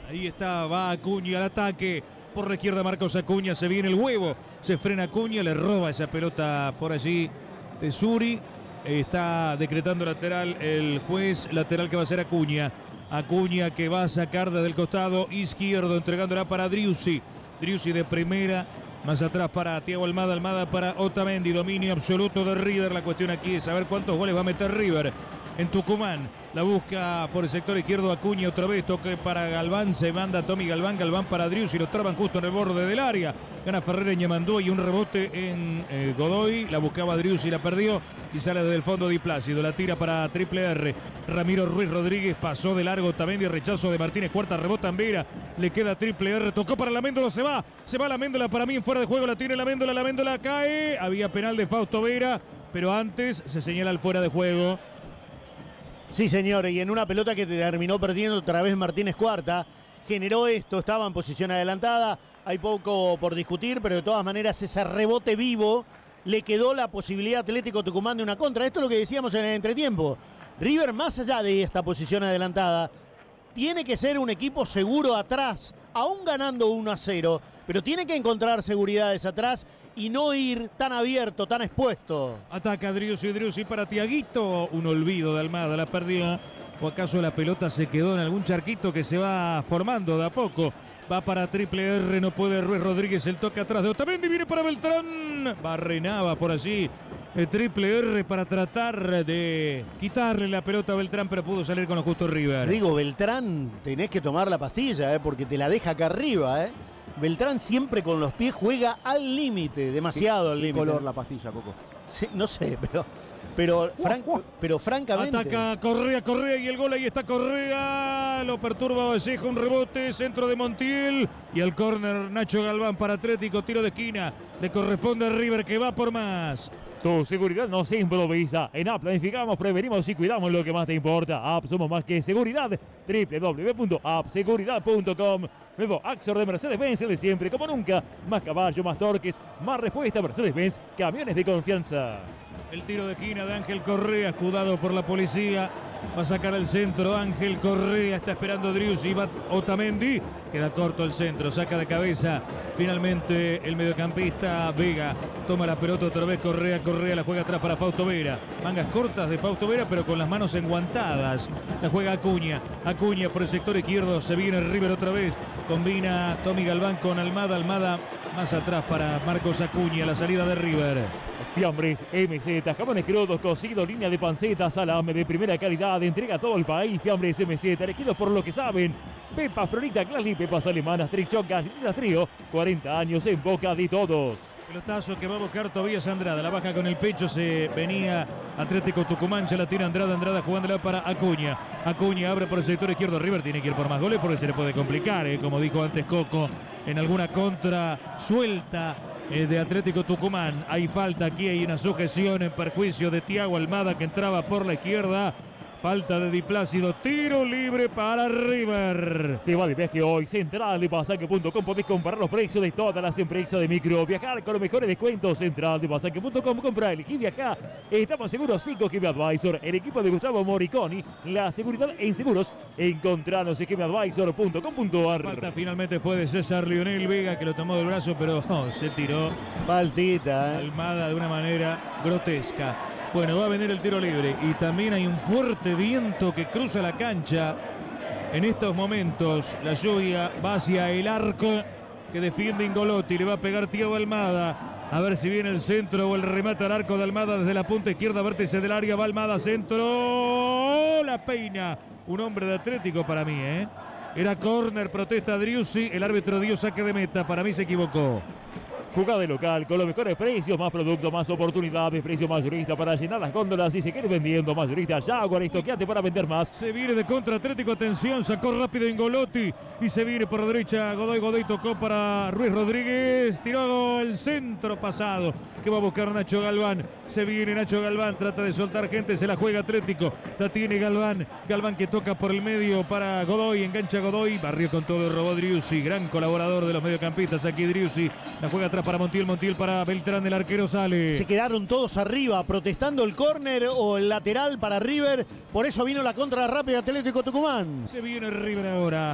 Ahí está, va Acuña al ataque. Por la izquierda Marcos Acuña, se viene el huevo. Se frena Acuña, le roba esa pelota por allí Tesuri. Está decretando lateral el juez, lateral que va a ser Acuña. Acuña que va a sacar desde el costado izquierdo, entregándola para Driussi. Driussi de primera, más atrás para Thiago Almada, Almada para Otamendi. Dominio absoluto de River. La cuestión aquí es saber cuántos goles va a meter River en Tucumán. La busca por el sector izquierdo Acuña otra vez, toque para Galván, se manda Tommy Galván, Galván para Driussi, lo traban justo en el borde del área, gana Ferreira en Ñemandú y un rebote en Godoy, la buscaba Driussi, la perdió y sale desde el fondo Di Plácido, la tira para Triple R, Ramiro Ruiz Rodríguez, pasó de largo Otamendi, rechazo de Martínez, cuarta rebota en Vera, le queda Triple R, tocó para la Méndola, se va la Méndola, para mí en fuera de juego, la tiene la Méndola cae, había penal de Fausto Vera, pero antes se señala el fuera de juego. Sí, señor, y en una pelota que terminó perdiendo otra vez Martínez Cuarta, generó esto, estaba en posición adelantada, hay poco por discutir, pero de todas maneras ese rebote vivo le quedó la posibilidad a Atlético Tucumán de una contra. Esto es lo que decíamos en el entretiempo. River, más allá de esta posición adelantada, tiene que ser un equipo seguro atrás, aún ganando 1-0, pero tiene que encontrar seguridades atrás y no ir tan abierto, tan expuesto. Ataca Driussi para Tiaguito, un olvido de Almada, la perdió, o acaso la pelota se quedó en algún charquito que se va formando de a poco. Va para Triple R, no puede Ruiz Rodríguez, el toque atrás de Otamendi, viene para Beltrán, barrenaba por allí el Triple R para tratar de quitarle la pelota a Beltrán, pero pudo salir con lo justo River. Digo, Beltrán, tenés que tomar la pastilla, porque te la deja acá arriba, Beltrán siempre con los pies juega al límite, demasiado al límite. ¿Qué color la pastilla, Coco? Sí, no sé, pero francamente. Ataca Correa y el gol, ahí está Correa, lo perturba Vallejo, un rebote, centro de Montiel y al córner Nacho Galván para Atlético, tiro de esquina, le corresponde a River que va por más. Tu seguridad nos improvisa. En App planificamos, prevenimos y cuidamos lo que más te importa. App, somos más que seguridad. www.appseguridad.com. Nuevo Axor de Mercedes-Benz, el de siempre, como nunca. Más caballo, más torques, más respuesta. Mercedes-Benz, camiones de confianza. El tiro de esquina de Ángel Correa, escudado por la policía. Va a sacar el centro Ángel Correa, está esperando Driussi, va Otamendi. Queda corto el centro, saca de cabeza. Finalmente el mediocampista Vega toma la pelota otra vez Correa la juega atrás para Fausto Vera. Mangas cortas de Fausto Vera, pero con las manos enguantadas. La juega Acuña por el sector izquierdo, se viene River otra vez. Combina Tommy Galván con Almada más atrás para Marcos Acuña, la salida de River. Fiambres MZ, jamones crudos, cocidos, línea de panceta, salame de primera calidad, entrega a todo el país. Fiambres MZ, elegidos por lo que saben. Pepa Florita, Clasli, pepas alemanas, Trichón, galletitas trío, 40 años en boca de todos. Pelotazo que va a buscar Tobías Andrada, la baja con el pecho, se venía Atlético Tucumán, ya la tira Andrada jugándola para Acuña abre por el sector izquierdo, River tiene que ir por más goles porque se le puede complicar, como dijo antes Coco, en alguna contra suelta de Atlético Tucumán. Hay falta aquí, hay una sujeción en perjuicio de Thiago Almada que entraba por la izquierda. Falta de Di Plácido, tiro libre para River. Te va de viaje hoy, Central de Pasaje.com. Podés comparar los precios de todas las empresas de micro. Viajar con los mejores descuentos. Central de Pasaje.com. Compra, elegí viajar. Estamos seguros 5 GB Advisor. El equipo de Gustavo Moriconi. La seguridad en seguros. Encontranos en gmadvisor.com.ar. Falta finalmente fue de César Lionel Vega que lo tomó del brazo, pero se tiró. Faltita, Almada de una manera grotesca. Bueno, va a venir el tiro libre y también hay un fuerte viento que cruza la cancha. En estos momentos la lluvia va hacia el arco que defiende Ingolotti. Le va a pegar Thiago Almada. A ver si viene el centro o el remate al arco de Almada desde la punta izquierda, vértice del área. Va Almada, centro. La peina. Un hombre de Atlético para mí, Era córner, protesta Driussi. El árbitro dio saque de meta. Para mí se equivocó. Jugá de local con los mejores precios, más productos, más oportunidades, precio mayorista para llenar las góndolas y seguir vendiendo. Mayorista Jaguar, estoqueate para vender más. Se viene de contra Atlético, atención, sacó rápido Ingolotti y se viene por la derecha Godoy tocó para Ruiz Rodríguez, tiró el centro pasado que va a buscar Nacho Galván. Se viene Nacho Galván, trata de soltar gente, se la juega Atlético, la tiene Galván que toca por el medio para Godoy, engancha Godoy, barrió con todo, robó Driussi, gran colaborador de los mediocampistas aquí Driussi, la juega atrás para Montiel para Beltrán, el arquero sale. Se quedaron todos arriba protestando el córner o el lateral para River, por eso vino la contra rápida Atlético Tucumán. Se viene River ahora.